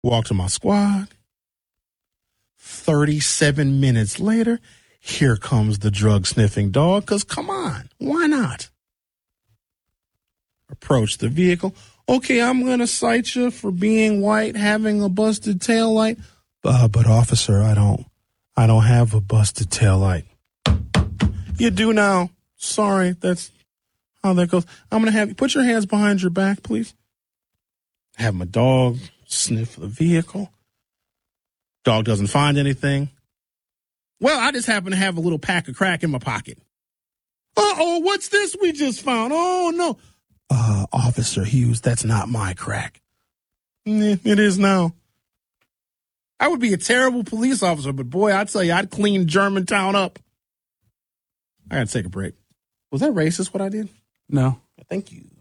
Walk to my squad. 37 minutes later, here comes the drug-sniffing dog, because come on, why not? Approach the vehicle. Okay, I'm going to cite you for being white, having a busted taillight. But officer, I don't have a busted taillight. You do now. Sorry, that's how that goes. I'm going to have you put your hands behind your back, please. Have my dog sniff the vehicle. Dog doesn't find anything. Well, I just happen to have a little pack of crack in my pocket. Uh-oh, what's this we just found? Oh, no. Officer Hughes, that's not my crack. It is now. I would be a terrible police officer, but boy, I tell you, I'd clean Germantown up. I got to take a break. Was that racist what I did? No. Thank you.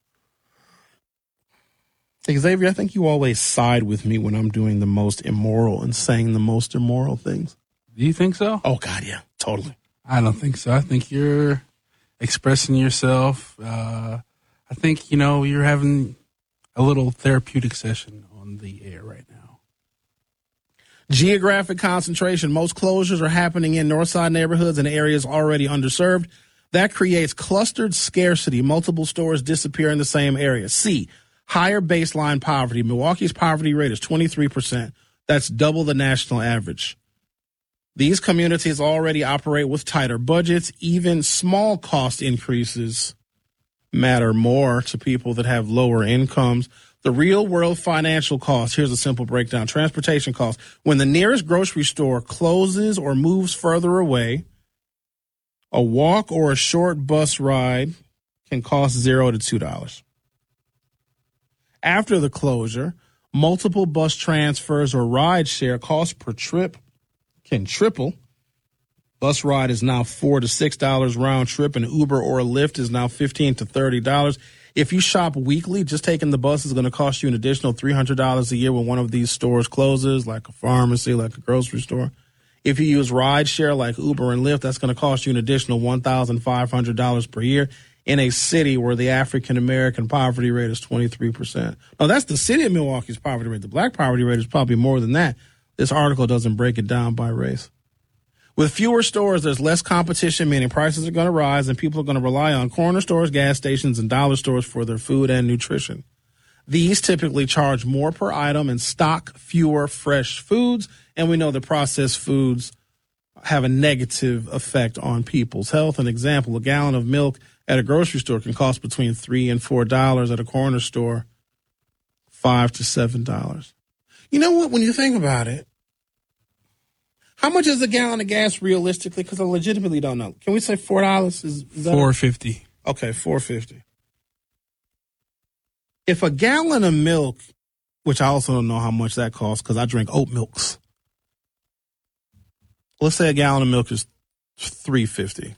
Xavier, I think you always side with me when I'm doing the most immoral and saying the most immoral things. Do you think so? Oh, God, yeah, totally. I don't think so. I think you're expressing yourself. I think, you're having a little therapeutic session on the air right now. Geographic concentration. Most closures are happening in Northside neighborhoods and areas already underserved. That creates clustered scarcity. Multiple stores disappear in the same area. C, higher baseline poverty. Milwaukee's poverty rate is 23%. That's double the national average. These communities already operate with tighter budgets. Even small cost increases matter more to people that have lower incomes. The real world financial cost, here's a simple breakdown. Transportation costs. When the nearest grocery store closes or moves further away, a walk or a short bus ride can cost $0 to $2. After the closure, multiple bus transfers or ride share cost per trip can triple. Bus ride is now $4 to $6 round trip, and Uber or Lyft is now $15 to $30. If you shop weekly, just taking the bus is going to cost you an additional $300 a year when one of these stores closes, like a pharmacy, like a grocery store. If you use ride share like Uber and Lyft, that's going to cost you an additional $1,500 per year in a city where the African-American poverty rate is 23%. No, that's the city of Milwaukee's poverty rate. The black poverty rate is probably more than that. This article doesn't break it down by race. With fewer stores, there's less competition, meaning prices are going to rise and people are going to rely on corner stores, gas stations, and dollar stores for their food and nutrition. These typically charge more per item and stock fewer fresh foods, and we know that processed foods have a negative effect on people's health. An example, a gallon of milk at a grocery store can cost between $3 and $4. At a corner store, $5 to $7. You know what? When you think about it, how much is a gallon of gas realistically? Because I legitimately don't know. Can we say $4? Is that $4.50. Okay, $4.50. If a gallon of milk, which I also don't know how much that costs because I drink oat milks. Let's say a gallon of milk is $3.50.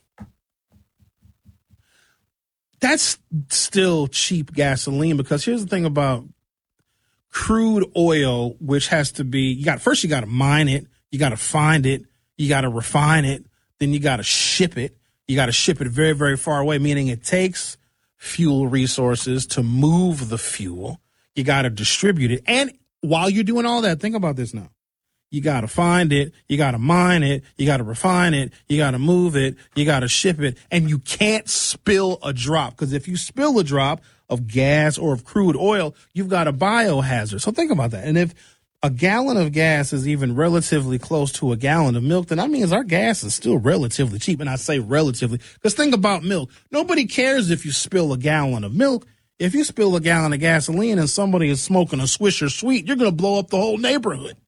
That's still cheap gasoline, because here's the thing about crude oil, which has to be, you got to mine it, you got to find it, you got to refine it, then you got to ship it. You got to ship it very, very far away, meaning it takes fuel resources to move the fuel. You got to distribute it. And while you're doing all that, think about this now. You got to find it. You got to mine it. You got to refine it. You got to move it. You got to ship it. And you can't spill a drop, because if you spill a drop of gas or of crude oil, you've got a biohazard. So think about that. And if a gallon of gas is even relatively close to a gallon of milk, then that means our gas is still relatively cheap. And I say relatively because think about milk. Nobody cares if you spill a gallon of milk. If you spill a gallon of gasoline and somebody is smoking a Swisher Sweet, you're going to blow up the whole neighborhood.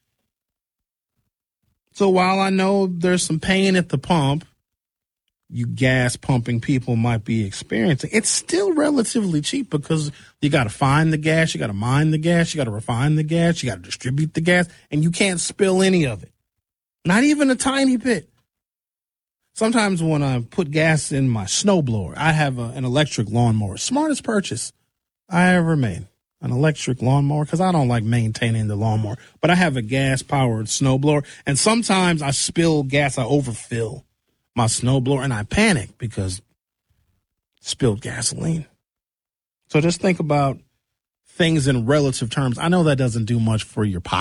So while I know there's some pain at the pump, you gas pumping people might be experiencing, it's still relatively cheap, because you got to find the gas, you got to mine the gas, you got to refine the gas, you got to distribute the gas, and you can't spill any of it. Not even a tiny bit. Sometimes when I put gas in my snowblower, I have an electric lawnmower. Smartest purchase I ever made. An electric lawnmower, because I don't like maintaining the lawnmower. But I have a gas-powered snowblower, and sometimes I spill gas, I overfill my snowblower, and I panic because spilled gasoline. So just think about things in relative terms. I know that doesn't do much for your pocket.